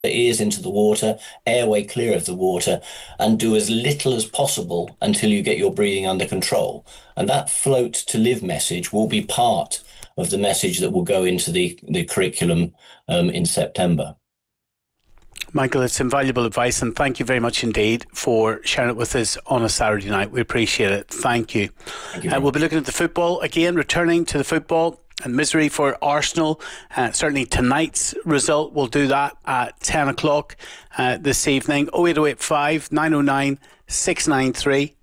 ears into the water, airway clear of the water, and do as little as possible until you get your breathing under control. And that float to live message will be part of the message that will go into the curriculum in September. Michael, it's invaluable advice, and thank you very much indeed for sharing it with us on a Saturday night. We appreciate it. Thank you. We'll be looking at the football again, returning to the football, and misery for Arsenal. Certainly tonight's result will do that at 10 o'clock this evening. 08085 909 693.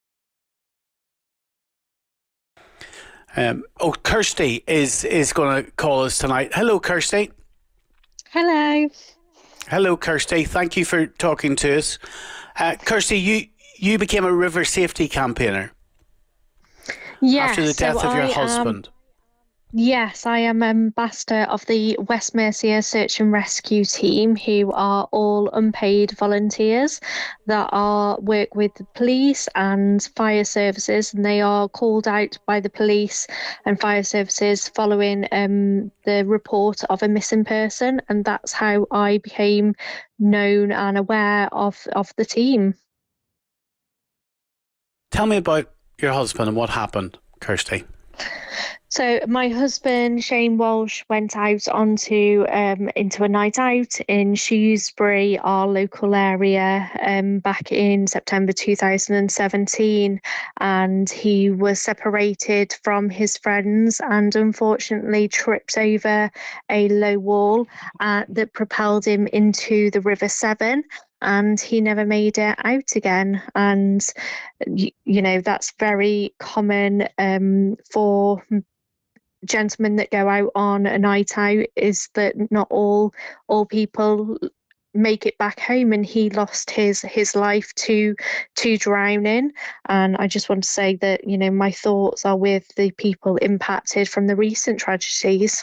Kirsty is going to call us tonight. Hello, Kirsty. Hello. Hello, Kirsty. Thank you for talking to us. Kirsty, you became a river safety campaigner after the death of your husband. Yes, I am ambassador of the West Mercia Search and Rescue Team, who are all unpaid volunteers that work with the police and fire services, and they are called out by the police and fire services following the report of a missing person, and that's how I became known and aware of the team. Tell me about your husband and what happened, Kirsty. So my husband, Shane Walsh, went out into a night out in Shrewsbury, our local area, back in September 2017, and he was separated from his friends and unfortunately tripped over a low wall that propelled him into the River Severn. And he never made it out again. And, that's very common for gentlemen that go out on a night out, is that not all people make it back home, and he lost his life to drowning. And I just want to say that, my thoughts are with the people impacted from the recent tragedies.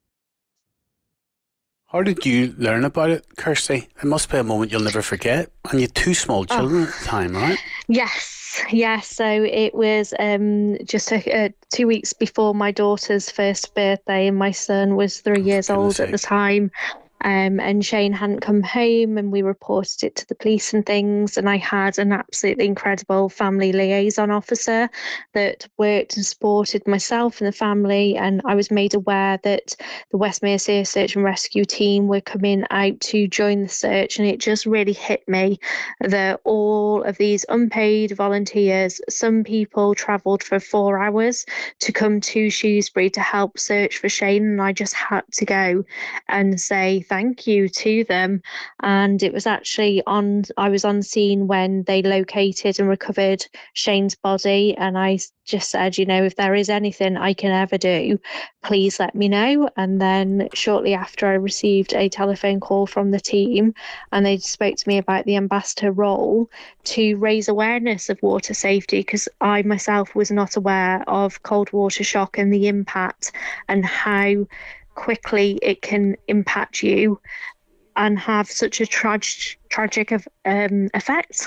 How did you learn about it, Kirsty? It must be a moment you'll never forget. And you had two small children at the time, right? Yes. So it was just 2 weeks before my daughter's first birthday, and my son was 3 years old at the time. And Shane hadn't come home, and we reported it to the police and things, and I had an absolutely incredible family liaison officer that worked and supported myself and the family, and I was made aware that the West Mercia Search and Rescue Team were coming out to join the search, and it just really hit me that all of these unpaid volunteers, some people travelled for 4 hours to come to Shrewsbury to help search for Shane, and I just had to go and say thank you to them. And it was actually I was on scene when they located and recovered Shane's body, and I just said, if there is anything I can ever do, please let me know. And then shortly after, I received a telephone call from the team, and they spoke to me about the ambassador role to raise awareness of water safety, because I myself was not aware of cold water shock and the impact and how quickly it can impact you and have such a tragic effect.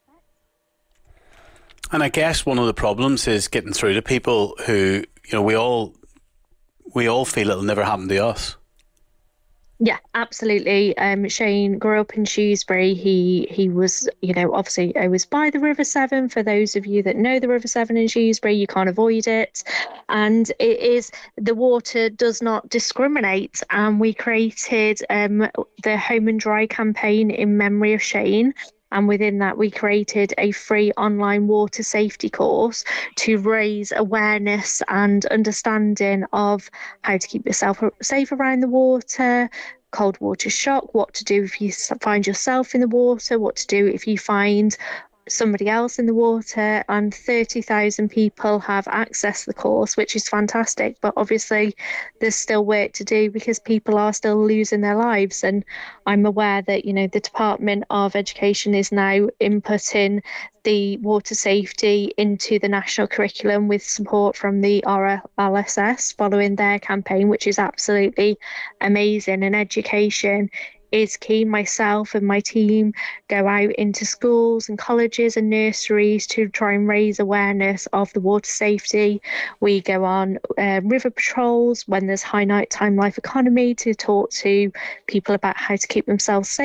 And I guess one of the problems is getting through to people who, we all feel it'll never happen to us. Yeah, absolutely. Shane grew up in Shrewsbury. He was, obviously I was by the River Severn. For those of you that know the River Severn in Shrewsbury, you can't avoid it. And the water does not discriminate. And we created the Home and Dry campaign in memory of Shane. And within that, we created a free online water safety course to raise awareness and understanding of how to keep yourself safe around the water, cold water shock, what to do if you find yourself in the water, what to do if you find somebody else in the water. And 30,000 people have accessed the course, which is fantastic. But obviously there's still work to do because people are still losing their lives. And I'm aware that, the Department of Education is now inputting the water safety into the national curriculum with support from the RLSS following their campaign, which is absolutely amazing. And education is key. Myself and my team go out into schools and colleges and nurseries to try and raise awareness of the water safety. We go on river patrols when there's high nighttime life economy to talk to people about how to keep themselves safe.